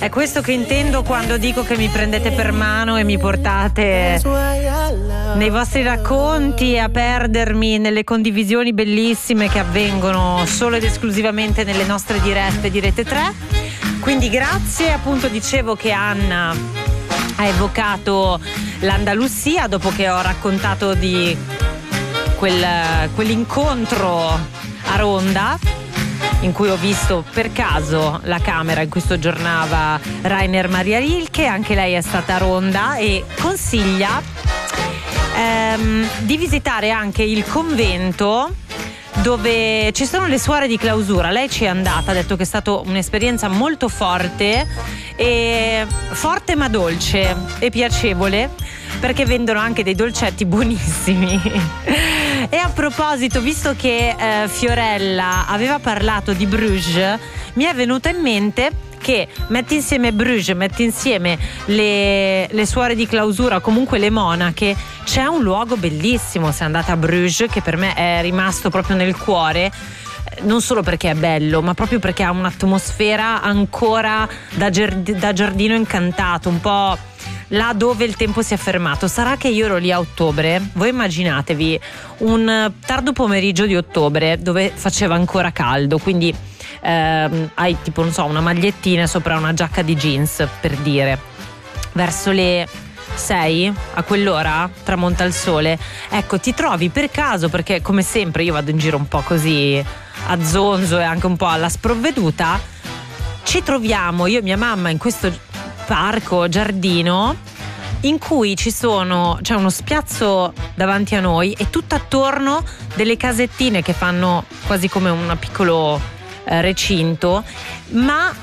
È questo che intendo quando dico che mi prendete per mano e mi portate nei vostri racconti a perdermi nelle condivisioni bellissime che avvengono solo ed esclusivamente nelle nostre dirette di Rete 3. Quindi grazie. Appunto dicevo che Anna ha evocato l'Andalusia dopo che ho raccontato di quell'incontro a Ronda in cui ho visto per caso la camera in cui soggiornava Rainer Maria Rilke. Anche lei è stata a Ronda e consiglia di visitare anche il convento dove ci sono le suore di clausura. Lei ci è andata, ha detto che è stata un'esperienza molto forte ma dolce e piacevole, perché vendono anche dei dolcetti buonissimi. E a proposito, visto che Fiorella aveva parlato di Bruges, mi è venuta in mente che metti insieme Bruges, metti insieme le suore di clausura, comunque le monache, c'è un luogo bellissimo se andate a Bruges che per me è rimasto proprio nel cuore, non solo perché è bello, ma proprio perché ha un'atmosfera ancora da giardino incantato, un po' là dove il tempo si è fermato. Sarà che io ero lì a ottobre, voi immaginatevi un tardo pomeriggio di ottobre dove faceva ancora caldo, quindi hai tipo, non so, una magliettina sopra una giacca di jeans, per dire. Verso le 6, a quell'ora tramonta il sole, ecco, ti trovi per caso, perché come sempre io vado in giro un po' così a zonzo e anche un po' alla sprovveduta, ci troviamo io e mia mamma in questo parco, giardino, in cui c'è uno spiazzo davanti a noi e tutto attorno delle casettine che fanno quasi come un piccolo recinto, ma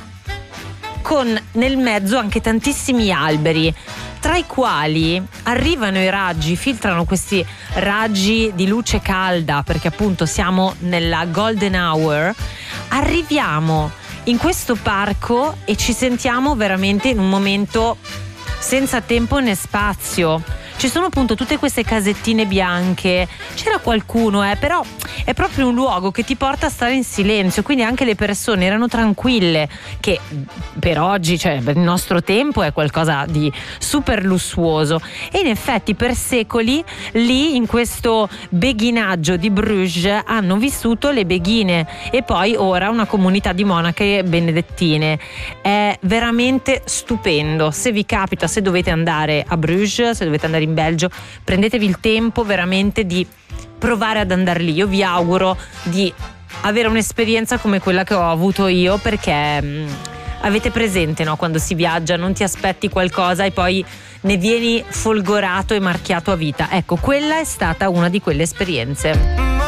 con nel mezzo anche tantissimi alberi, tra i quali arrivano i raggi, filtrano questi raggi di luce calda, perché appunto siamo nella golden hour. Arriviamo in questo parco e ci sentiamo veramente in un momento senza tempo né spazio. Ci sono appunto tutte queste casettine bianche, c'era qualcuno, però è proprio un luogo che ti porta a stare in silenzio, quindi anche le persone erano tranquille, che per oggi, cioè per il nostro tempo, è qualcosa di super lussuoso. E in effetti per secoli lì in questo beghinaggio di Bruges hanno vissuto le beghine e poi ora una comunità di monache benedettine. È veramente stupendo. Se vi capita, se dovete andare a Bruges, se dovete andare in Belgio, prendetevi il tempo veramente di provare ad andare lì. Io vi auguro di avere un'esperienza come quella che ho avuto io, perché avete presente, no? Quando si viaggia non ti aspetti qualcosa e poi ne vieni folgorato e marchiato a vita. Ecco, quella è stata una di quelle esperienze.